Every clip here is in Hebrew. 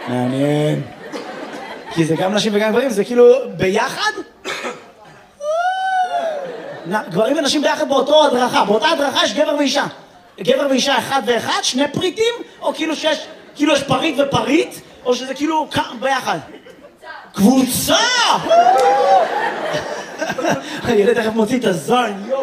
מעניין. כי זה גם נשים וגם גברים, זה כאילו ביחד? גברים ונשים ביחד באותו הדרכה, באותה הדרכה יש גבר ואישה. גבר ואישה אחד ואחד, שני פריטים, או כאילו יש פריט ופריט, או שזה כאילו ביחד? קבוצה! הילד תכף מוציא את הזין, יואו.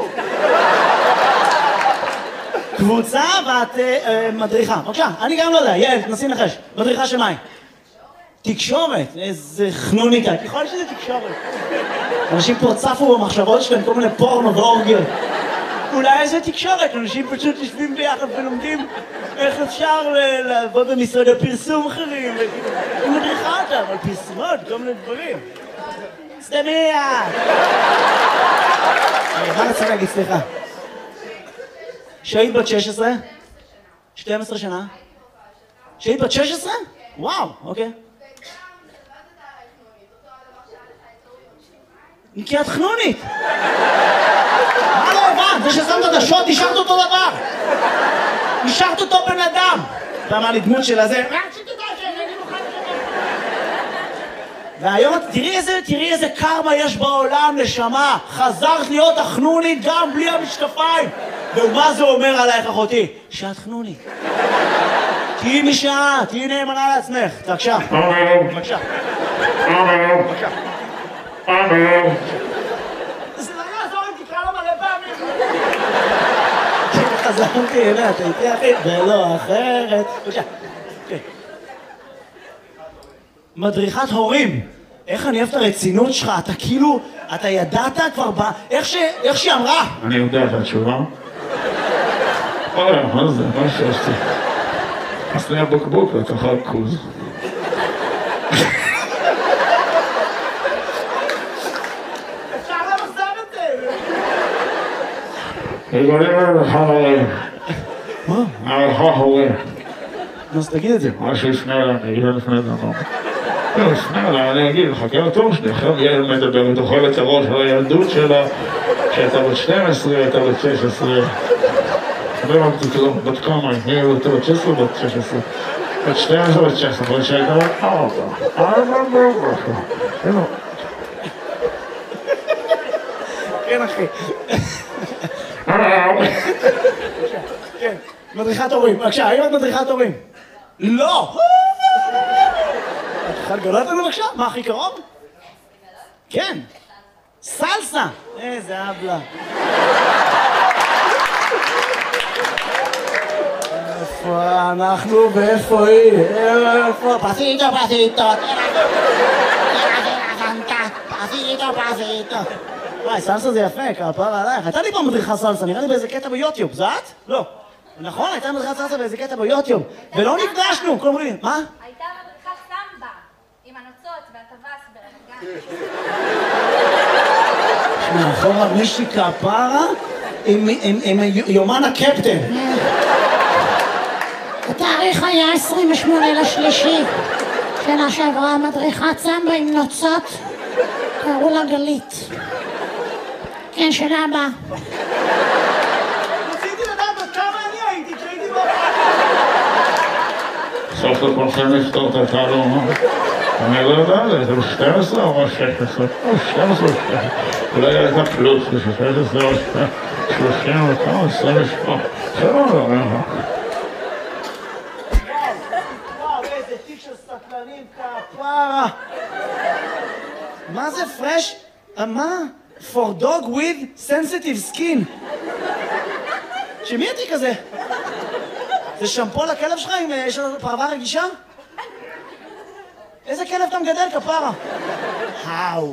קבוצה ואת מדריכה. בבקשה, אני גם לא יודע, יעל, תנסי לנחש. מדריכה של מה היא? תקשורת, איזה חנוניקה, יכול להיות שזה תקשורת. אנשים פה צפו במחשבות שלהם, כל מיני פורנו ואורגיות. אולי איזה תקשורת, אנשים פשוט יושבים ביחד ולומדים איך אפשר לעבוד במשרד הפרסום אחרים. היא מדריכה אותם על פרסומות, כל מיני דברים. סתמיה! מה רצה להגיד, סליחה? שהיית בת 16? 12 שנה? שהיית בת 16? וואו, אוקיי. כי את חנונית! מה לא הבנת? זה ששמת את השוט, השארת אותו דבר! השארת אותו בן אדם! אתה אמר לי דמות של הזה... והיום תראי איזה קרמה יש בעולם, נשמה! חזרת להיות החנונית גם בלי המשקפיים! ומה זה אומר עלייך, אחותי? שאת חנונית. תהיי משעה, תהיי נאמנה לעצמך. בבקשה. בבקשה. בבקשה. זה לא יעזור אם תקרא לו מלא פעמים. חזרתי אליה, אתה איתי אחי, ולא אחרת. בבקשה. מדריכת הורים. איך אני אוהב את הרצינות שלך, אתה כאילו, אתה ידעת כבר איך שהיא אמרה. אני יודע את התשובה. מה זה? מה שעשתי? עשני הבוקבוק ותאכל כוז. אפשר למחזר את זה! יגולים למחר הורים. מה? הערכה הורים. אז תגיד את זה. מה שיפנה אליי, אני אגיד לפני דבר. לא, יפנה אליי, אני אגיד, חכה לתור שלי, אחר ילד מדבר, תאכל את הראש על הילדות שלה, שהייתה בת 12, הייתה בת 16. לא אמרתי כלום, בת כמה, היא הייתה בת 16 או בת 16? בת 12 או בת 16, אבל שהייתה בת 4. 4. כן, אחי. כן, מדריכת הורים. בבקשה, האם את מדריכת הורים? לא! את יכולה לגלות לנו בבקשה? מה הכי קרוב? כן. סלסה! איזה אבלה. איפה אנחנו ואיפה היא? איפה? פסיטו, פסיטו. פסיטו. וואי, סלסה זה יפה, כפרה עלייך. הייתה לי פעם מדריכה סלסה, נראה לי באיזה קטע ביוטיוב. זה את? לא. נכון, הייתה מדריכת סלסה באיזה קטע ביוטיוב. ולא נפגשנו, כל מיני. מה? הייתה מדריכת סמבה, עם הנוצות והטווס ברמת גן. שמע, אחורה מישהי כפרה עם יומן הקפטן. התאריך היה 28/3. שנה שעברה מדריכת סמבה עם נוצות, קראו לה גלית. כן, שנה הבאה. רציתי לדעת עד כמה אני הייתי כשהייתי בבית. סוף לכולכם לפתור את התעלום, אני לא יודע, זה 12 או 16? 12 או 16. אולי הייתה פלוס, 16 או 30 או כמה, 28. זה לא יודע. וואו, איזה תיק של סטלנים כפרה. מה זה פרש? מה? For dog with sensitive skin. שמי התיק הזה? זה שמפו לכלב שלך אם יש לו פרווה רגישה? איזה כלב אתה מגדל, כפרה? האו.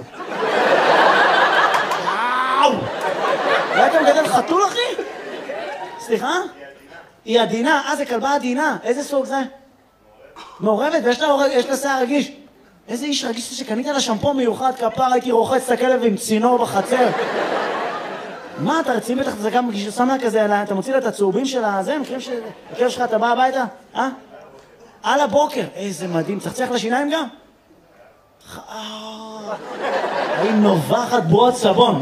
האו. אולי אתה מגדל חתול, אחי? סליחה? היא עדינה. זה כלבה עדינה. איזה סוג זה? מעורבת, ויש לה שיער רגיש. איזה איש רגיש שקנית לה שמפו מיוחד, כפרה, הייתי רוחץ את הכלב עם צינור בחצר. מה, אתה רציני בטח, זה גם שם לה כזה, אתה מוציא לה את הצהובים של הזה, מכירים שהכלב שלך, אתה בא הביתה? על הבוקר. איזה מדהים, צחצח לשיניים גם? היא נובחת בועות סבון.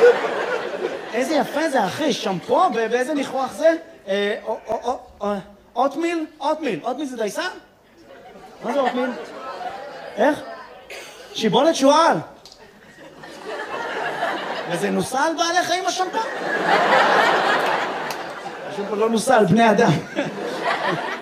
איזה יפה זה, אחי, שמפו, באיזה ניחוח זה? אוטמיל? אוטמיל. אוטמיל זה דייסה? מה זה אוטמיל? איך? שיבולת שועל. וזה נוסע על בעלי חיים השמפה? השמפה לא נוסע על בני אדם.